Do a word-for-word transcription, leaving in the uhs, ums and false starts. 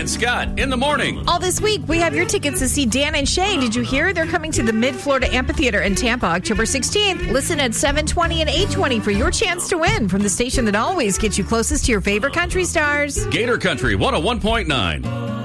and Scott in the morning. All this week, we have your tickets to see Dan and Shay. Did you hear? They're coming to the Mid-Florida Amphitheater in Tampa, October sixteenth. Listen at seven twenty and eight twenty for your chance to win from the station that always gets you closest to your favorite country stars. Gator Country one oh one point nine.